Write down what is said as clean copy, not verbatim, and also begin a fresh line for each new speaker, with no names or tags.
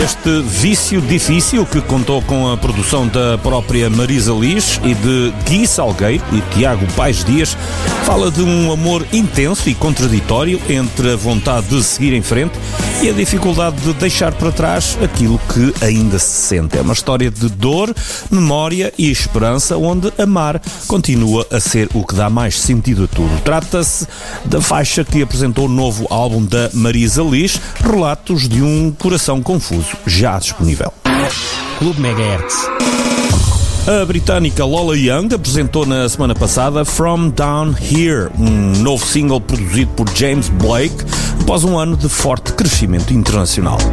Este Vício Difícil, que contou com a produção da própria Marisa Liz e de Gui Salgueiro e Tiago Paes Dias, fala de um amor intenso e contraditório entre a vontade de seguir em frente e a dificuldade de deixar para trás aquilo que ainda se sente. É uma história de dor, memória e esperança, onde amar continua a ser o que dá mais sentido a tudo. Trata-se da faixa que apresentou o novo álbum da Marisa Liz, Relatos de um Coração Confuso, já disponível.
Clube Megahertz.
A britânica Lola Young apresentou na semana passada From Down Here, um novo single produzido por James Blake, após um ano de forte crescimento internacional.